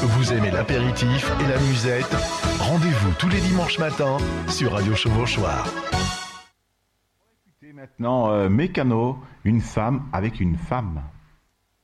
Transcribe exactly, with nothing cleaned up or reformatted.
Vous aimez l'apéritif et la musette? Rendez-vous tous les dimanches matins sur Radio Chevauchoir. Écoutez maintenant euh, Mécano, une femme avec une femme.